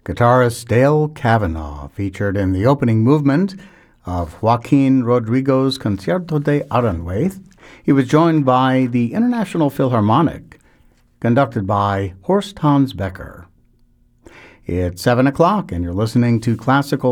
Guitarist Dale Cavanaugh featured in the opening movement of Joaquin Rodrigo's Concierto de Aranjuez. He was joined by the International Philharmonic, conducted by Horst Hans Becker. It's 7 o'clock, and you're listening to Classical